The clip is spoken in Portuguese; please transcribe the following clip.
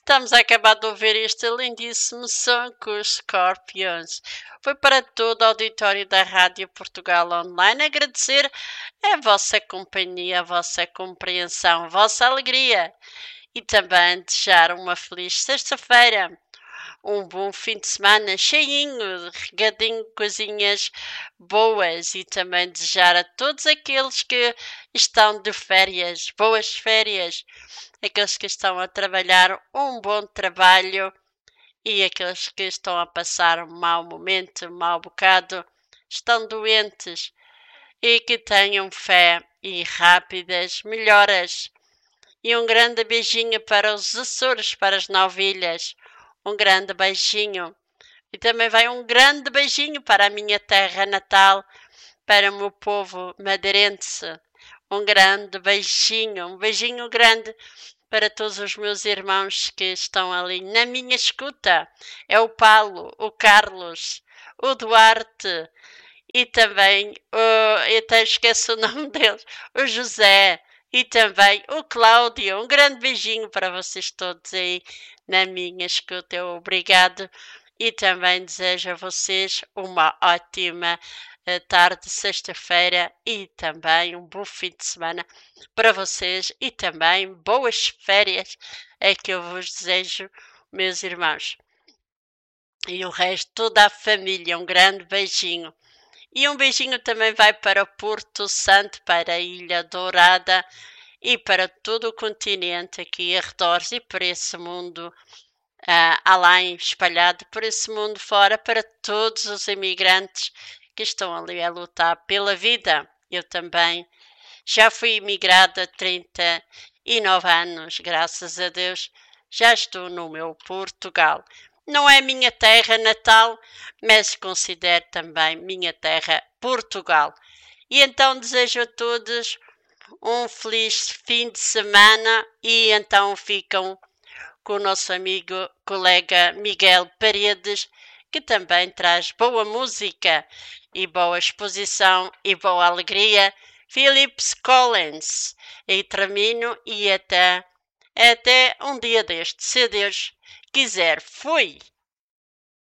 Estamos a acabar de ouvir este lindíssimo som com os Scorpions. Foi para todo o auditório da Rádio Portugal Online agradecer a vossa companhia, a vossa compreensão, a vossa alegria e também desejar uma feliz sexta-feira. Um bom fim de semana cheinho, regadinho de coisinhas boas e também desejar a todos aqueles que estão de férias, boas férias, aqueles que estão a trabalhar um bom trabalho e aqueles que estão a passar um mau momento, um mau bocado, estão doentes e que tenham fé e rápidas melhoras. E um grande beijinho para os Açores, para as Novilhas. Um grande beijinho. E também vai um grande beijinho para a minha terra natal, para o meu povo madeirense. Um grande beijinho, um beijinho grande para todos os meus irmãos que estão ali na minha escuta. É o Paulo, o Carlos, o Duarte e também, eu até esqueço o nome deles, o José. E também o Cláudio, um grande beijinho para vocês todos aí na minha escuta. Obrigado e também desejo a vocês uma ótima tarde, sexta-feira e também um bom fim de semana para vocês e também boas férias é que eu vos desejo, meus irmãos. E o resto, toda a família, um grande beijinho. E um beijinho também vai para Porto Santo, para a Ilha Dourada e para todo o continente aqui arredores e por esse mundo além, espalhado por esse mundo fora, para todos os imigrantes que estão ali a lutar pela vida. Eu também já fui imigrada há 39 anos, graças a Deus, já estou no meu Portugal. Não é minha terra natal, mas considero também minha terra Portugal. E então desejo a todos um feliz fim de semana e então ficam com o nosso amigo, colega Miguel Paredes, que também traz boa música e boa exposição e boa alegria. Philip Collins. E termino e até um dia deste, se Deus quiser. Fui!